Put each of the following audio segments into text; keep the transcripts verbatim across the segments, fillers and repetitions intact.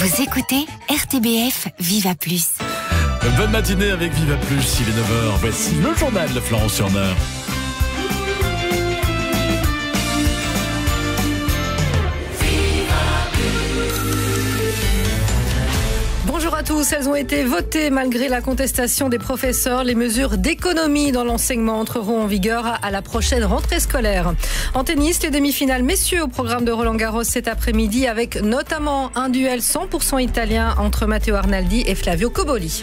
Vous écoutez R T B F Viva Plus. Bonne matinée avec Viva Plus, il est neuf heures. Voici le journal de Florence Surner. Bonjour à tous, elles ont été votées malgré la contestation des professeurs. Les mesures d'économie dans l'enseignement entreront en vigueur à la prochaine rentrée scolaire. En tennis, les demi-finales messieurs au programme de Roland-Garros cet après-midi avec notamment un duel cent pour cent italien entre Matteo Arnaldi et Flavio Cobolli.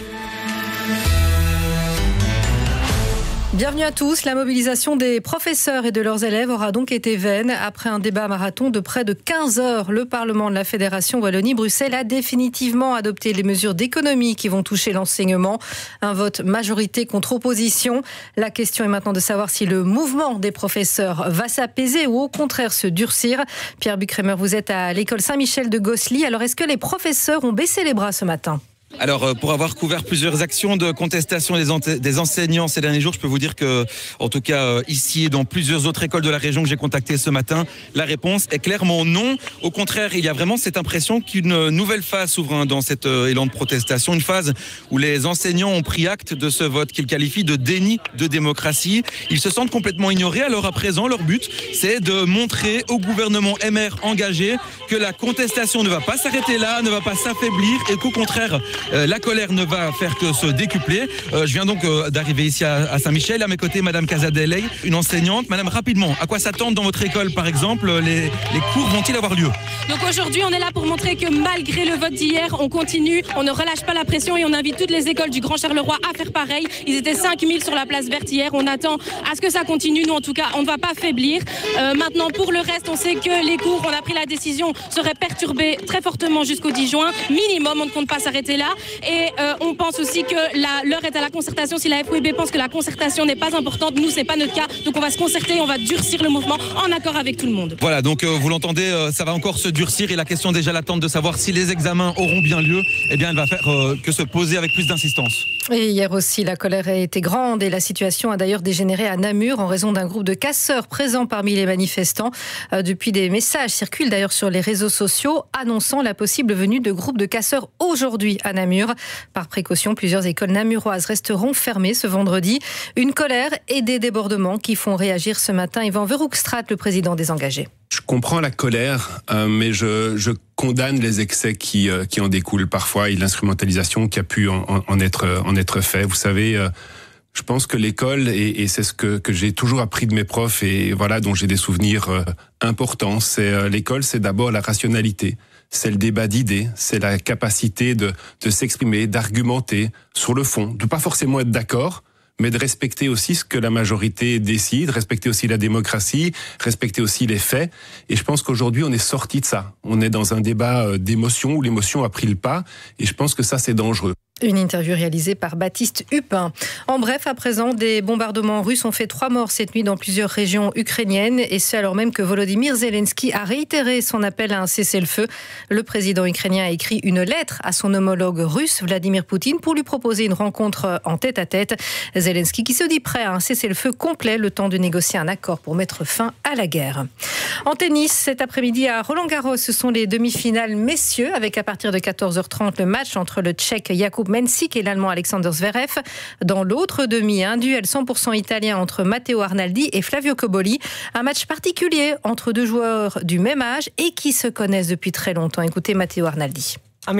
Bienvenue à tous. La mobilisation des professeurs et de leurs élèves aura donc été vaine. Après un débat marathon de près de quinze heures, le Parlement de la Fédération Wallonie-Bruxelles a définitivement adopté les mesures d'économie qui vont toucher l'enseignement. Un vote majorité contre opposition. La question est maintenant de savoir si le mouvement des professeurs va s'apaiser ou au contraire se durcir. Pierre Buckremer, vous êtes à l'école Saint-Michel de Gosselies. Alors est-ce que les professeurs ont baissé les bras ce matin ? Alors, pour avoir couvert plusieurs actions de contestation des, ente- des enseignants ces derniers jours, je peux vous dire que, en tout cas ici et dans plusieurs autres écoles de la région que j'ai contactées ce matin, la réponse est clairement non. Au contraire, il y a vraiment cette impression qu'une nouvelle phase s'ouvre dans cet élan de protestation, une phase où les enseignants ont pris acte de ce vote qu'ils qualifient de déni de démocratie. Ils se sentent complètement ignorés. Alors à présent, leur but, c'est de montrer au gouvernement M R engagé que la contestation ne va pas s'arrêter là, ne va pas s'affaiblir et qu'au contraire, Euh, la colère ne va faire que se décupler. Euh, je viens donc euh, d'arriver ici à, à Saint-Michel. À mes côtés, Madame Casadelle, une enseignante. Madame, rapidement, à quoi s'attendre dans votre école, par exemple? Les, les cours vont-ils avoir lieu? Donc aujourd'hui, on est là pour montrer que malgré le vote d'hier, on continue, on ne relâche pas la pression et on invite toutes les écoles du Grand Charleroi à faire pareil. Ils étaient cinq mille sur la place verte hier. On attend à ce que ça continue. Nous, en tout cas, on ne va pas faiblir. Euh, maintenant, pour le reste, on sait que les cours, on a pris la décision, seraient perturbés très fortement jusqu'au dix juin. Minimum, on ne compte pas s'arrêter là. Et euh, on pense aussi que la, l'heure est à la concertation. Si la F O I B pense que la concertation n'est pas importante, nous, c'est pas notre cas. Donc on va se concerter, on va durcir le mouvement en accord avec tout le monde. Voilà, donc euh, vous l'entendez, euh, ça va encore se durcir. Et la question déjà latente de savoir si les examens auront bien lieu, eh bien, elle va faire euh, que se poser avec plus d'insistance. Et hier aussi, la colère a été grande et la situation a d'ailleurs dégénéré à Namur en raison d'un groupe de casseurs présents parmi les manifestants. Euh, depuis, des messages circulent d'ailleurs sur les réseaux sociaux annonçant la possible venue de groupes de casseurs aujourd'hui à Namur. Par précaution, plusieurs écoles namuroises resteront fermées ce vendredi. Une colère et des débordements qui font réagir ce matin Yvan Verhoekstraat, le président des engagés. Je comprends la colère, euh, mais je, je condamne les excès qui, euh, qui en découlent parfois et l'instrumentalisation qui a pu en, en, en, être, en être fait. Vous savez, euh, je pense que l'école, et, et c'est ce que, que j'ai toujours appris de mes profs et voilà dont j'ai des souvenirs euh, importants, c'est euh, l'école, c'est d'abord la rationalité. C'est le débat d'idées, c'est la capacité de, de s'exprimer, d'argumenter sur le fond, de pas forcément être d'accord, mais de respecter aussi ce que la majorité décide, respecter aussi la démocratie, respecter aussi les faits. Et je pense qu'aujourd'hui, on est sorti de ça. On est dans un débat d'émotion où l'émotion a pris le pas, et je pense que ça, c'est dangereux. Une interview réalisée par Baptiste Hupin. En bref, à présent, des bombardements russes ont fait trois morts cette nuit dans plusieurs régions ukrainiennes, et ce alors même que Volodymyr Zelensky a réitéré son appel à un cessez-le-feu. Le président ukrainien a écrit une lettre à son homologue russe, Vladimir Poutine, pour lui proposer une rencontre en tête-à-tête. Zelensky qui se dit prêt à un cessez-le-feu complet, le temps de négocier un accord pour mettre fin à la guerre. En tennis, cet après-midi à Roland-Garros, ce sont les demi-finales messieurs, avec à partir de quatorze heures trente le match entre le Tchèque Jakub Mensik et l'Allemand Alexander Zverev. Dans l'autre demi, un duel cent pour cent italien entre Matteo Arnaldi et Flavio Cobolli. Un match particulier entre deux joueurs du même âge et qui se connaissent depuis très longtemps. Écoutez Matteo Arnaldi.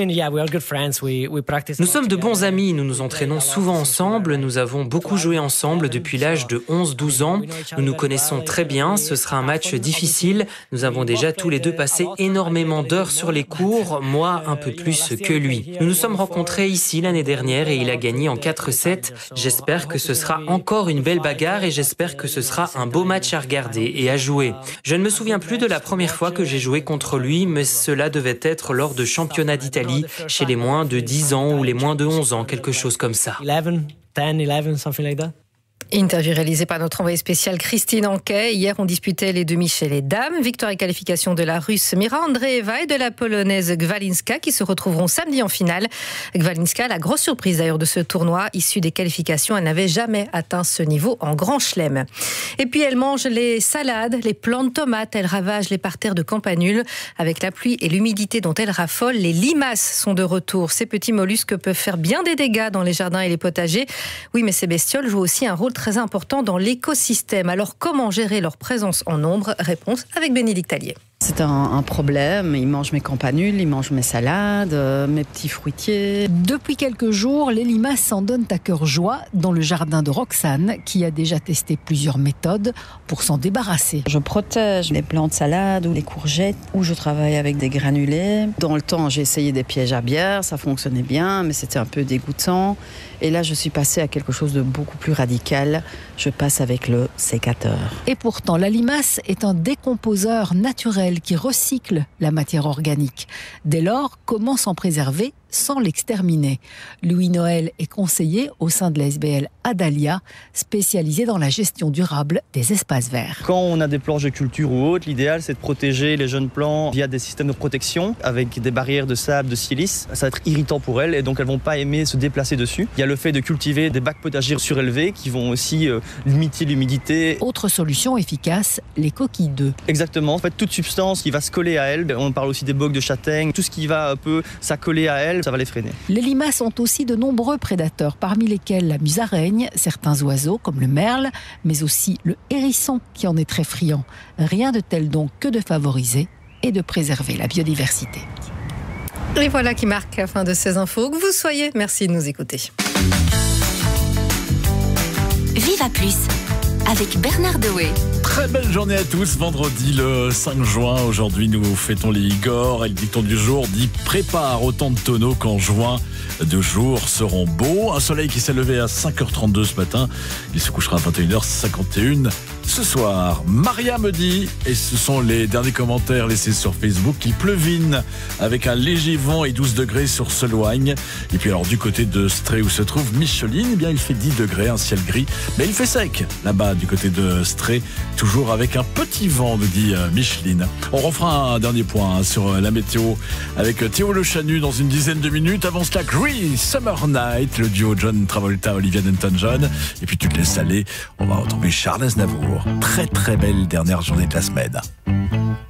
Nous sommes de bons amis, nous nous entraînons souvent ensemble, nous avons beaucoup joué ensemble depuis l'âge de onze douze ans. Nous nous connaissons très bien, ce sera un match difficile. Nous avons déjà tous les deux passé énormément d'heures sur les cours, moi un peu plus que lui. Nous nous sommes rencontrés ici l'année dernière et il a gagné en quatre sept. J'espère que ce sera encore une belle bagarre et j'espère que ce sera un beau match à regarder et à jouer. Je ne me souviens plus de la première fois que j'ai joué contre lui, mais cela devait être lors de championnats d'Italie. Chez les moins de dix ans ou les moins de onze ans, quelque chose comme ça. Interview réalisée par notre envoyée spéciale Christine Anquet. Hier, on disputait les demi chez les dames. Victoire et qualification de la Russe Mira Andreeva et de la Polonaise Gwalinska qui se retrouveront samedi en finale. Gwalinska, la grosse surprise d'ailleurs de ce tournoi, issue des qualifications, elle n'avait jamais atteint ce niveau en grand chelem. Et puis elle mange les salades, les plants de tomates, elle ravage les parterres de Campanule. Avec la pluie et l'humidité dont elle raffole, les limaces sont de retour. Ces petits mollusques peuvent faire bien des dégâts dans les jardins et les potagers. Oui, mais ces bestioles jouent aussi un rôle très très important dans l'écosystème. Alors comment gérer leur présence en nombre? Réponse avec Bénédicte Allier. C'est un, un problème. Ils mangent mes campanules, ils mangent mes salades, euh, mes petits fruitiers. Depuis quelques jours, les limaces s'en donnent à cœur joie dans le jardin de Roxane, qui a déjà testé plusieurs méthodes pour s'en débarrasser. Je protège les plants de salade ou les courgettes, ou je travaille avec des granulés. Dans le temps, j'ai essayé des pièges à bière, ça fonctionnait bien, mais c'était un peu dégoûtant. Et là, je suis passée à quelque chose de beaucoup plus radical. Je passe avec le sécateur. Et pourtant, la limace est un décomposeur naturel qui recycle la matière organique. Dès lors, comment s'en préserver sans l'exterminer? Louis Noël est conseiller au sein de la S B L Adalia, spécialisée dans la gestion durable des espaces verts. Quand on a des planches de culture ou autres, l'idéal c'est de protéger les jeunes plants via des systèmes de protection avec des barrières de sable, de silice. Ça va être irritant pour elles et donc elles vont pas aimer se déplacer dessus. Il y a le fait de cultiver des bacs potagers surélevés qui vont aussi euh, limiter l'humidité. Autre solution efficace, les coquilles d'œufs. Exactement, en fait toute substance qui va se coller à elles, on parle aussi des bocs de châtaigne, tout ce qui va un peu s'accoler à elles, ça va les freiner. Les limaces ont aussi de nombreux prédateurs, parmi lesquels la musaraigne, certains oiseaux comme le merle, mais aussi le hérisson qui en est très friand. Rien de tel donc que de favoriser et de préserver la biodiversité. Et voilà qui marque la fin de ces infos. Que vous soyez, merci de nous écouter. Viva Plus avec Bernard Dewey. Très belle journée à tous. Vendredi le cinq juin. Aujourd'hui, nous fêtons les Igor. Et le dicton du jour dit « Prépare autant de tonneaux qu'en juin. Deux jours seront beaux. » Un soleil qui s'est levé à cinq heures trente-deux ce matin. Il se couchera à vingt et une heures cinquante et une ce soir. Maria me dit, et ce sont les derniers commentaires laissés sur Facebook, qu'il pleuvine avec un léger vent et douze degrés sur Seloigne. Et puis alors du côté de Strey où se trouve Micheline, eh bien il fait dix degrés, un ciel gris. Mais il fait sec là-bas du côté de Strey, toujours avec un petit vent, nous dit Micheline. On refera un dernier point hein, sur la météo avec Théo Le Chanu dans une dizaine de minutes. Avant cela, Grease, Summer Night, le duo John Travolta, Olivia Newton-John. Et puis tu te laisses aller, on va retrouver Charles Aznavour. Très très belle dernière journée de la semaine.